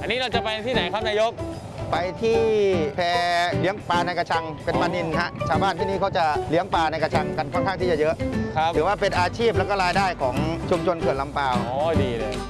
นี้เราจะไปที่ไหนครับนายกไปที่แพเลี้ยงปลาในกระชังเป็นปลานิลฮะชาวบ้านที่นี่เขาจะเลี้ยงปลาในกระชังกันค่อนข้างที่จะเยอะครับถือว่าเป็นอาชีพแล้วก็รายได้ของชุมชนเขื่อนลำปาวอ๋อดีเลย